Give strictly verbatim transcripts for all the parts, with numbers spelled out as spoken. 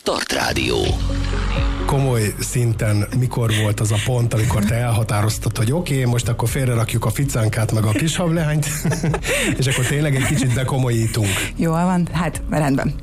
Start Rádió. Komoly szinten mikor volt az a pont, amikor te elhatároztad, hogy oké, okay, most akkor félrerakjuk a ficánkát meg a kishableányt, és akkor tényleg egy kicsit bekomolyítunk. Jól van, hát rendben.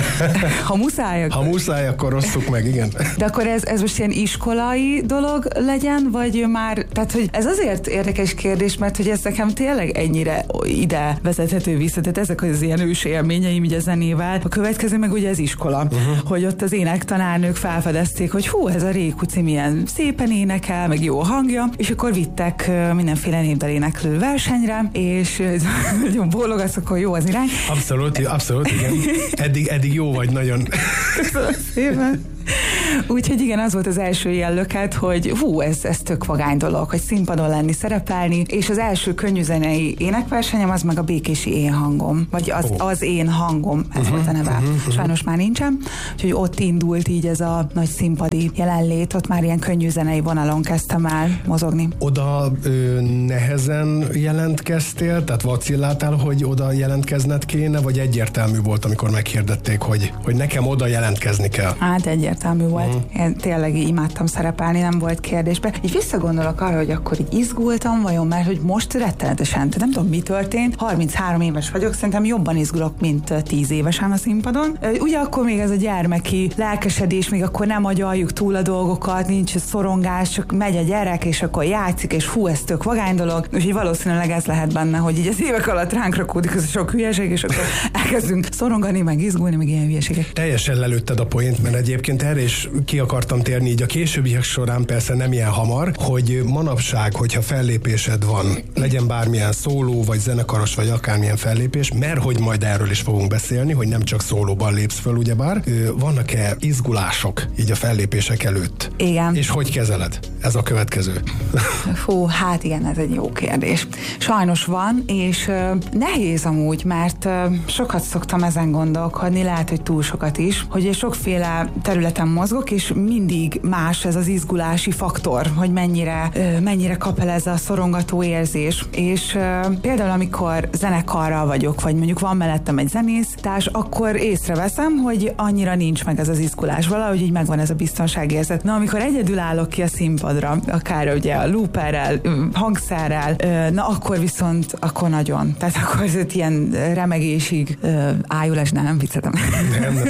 Ha muszáj, akkor... Ha muszáj, akkor osszuk meg, igen. De akkor ez, ez most ilyen iskolai dolog legyen, vagy már, tehát hogy ez azért érdekes kérdés, mert hogy ez nekem tényleg ennyire ide vezethető vissza, tehát ezek az ilyen ős élményeim így a zenével. A következő meg ugye az iskola, uh-huh. hogy ott az énektanárnők felfedezték, hogy hú, ez a Rékuci milyen szépen énekel, meg jó hangja, és akkor vittek mindenféle népdaléneklő versenyre, és nagyon bólogatsz, akkor jó az irány. Abszolút, abszolút, igen. Eddig, eddig jó vagy nagyon. Köszönöm szépen. Úgyhogy igen, az volt az első ilyen löket, hogy hú, ez, ez tök vagány dolog, hogy színpadon lenni, szerepelni, és az első könnyűzenei énekversenyem az meg a Békési Én hangom, vagy az, oh. az Én hangom, ez uh-huh, volt a neve. Uh-huh, uh-huh. Sajnos már nincsen, úgyhogy ott indult így ez a nagy színpadi jelenlét, ott már ilyen könnyűzenei vonalon kezdtem el mozogni. Oda ö, nehezen jelentkeztél, tehát vacilláltál, hogy oda jelentkezned kéne, vagy egyértelmű volt, amikor meghirdették, hogy, hogy nekem oda jelentkezni kell? Hát egyértelmű volt. Uh-huh. Én tényleg imádtam szerepelni, nem volt kérdésbe. Így visszagondolok arra, hogy akkor így izgultam vajon, mert hogy most rettenetesen, nem tudom mi történt, harminchárom éves vagyok, szerintem jobban izgulok, mint tíz évesen a színpadon. Ugye akkor még ez a gyermeki lelkesedés, még akkor nem agyaljuk túl a dolgokat, nincs szorongás, csak megy a gyerek, és akkor játszik, és hú, ez tök vagány dolog, úgyhogy valószínűleg ez lehet benne, hogy így az évek alatt ránk rakódik az a sok hülyeség, és akkor elkezdünk szorongani, meg izgulni, meg ilyen hülyeségek. Teljesen lelőtted a poént, mert egyébként erre is ki akartam térni így a későbbiek során, persze nem ilyen hamar, hogy manapság, hogyha fellépésed van, legyen bármilyen szóló, vagy zenekaros, vagy akármilyen fellépés, mert hogy majd erről is fogunk beszélni, hogy nem csak szólóban lépsz föl, ugyebár, vannak-e izgulások így a fellépések előtt? Igen. És hogy kezeled? Ez a következő. Fú, hát igen, ez egy jó kérdés. Sajnos van, és uh, nehéz amúgy, mert uh, sokat szoktam ezen gondolkodni, lehet, hogy túl sokat is, hogy sokféle területen mozgok, és mindig más ez az izgulási faktor, hogy mennyire, uh, mennyire kap el ez a szorongató érzés. És uh, például, amikor zenekarral vagyok, vagy mondjuk van mellettem egy zenésztárs, akkor észreveszem, hogy annyira nincs meg ez az izgulás, valahogy így megvan ez a biztonságérzet. Na, amikor egyedül állok ki a színpadra, akár ugye a looperrel, hangszerrel, na akkor viszont, akkor nagyon. Tehát akkor ez ilyen remegésig ájulás, nem viccetem. Nem, nem.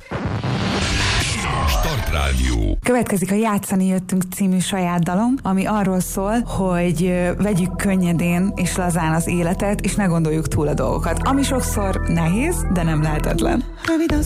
Start Rádió. Következik a Játszani jöttünk című saját dalom, ami arról szól, hogy vegyük könnyedén és lazán az életet, és ne gondoljuk túl a dolgokat. Ami sokszor nehéz, de nem lehetetlen. Rövid az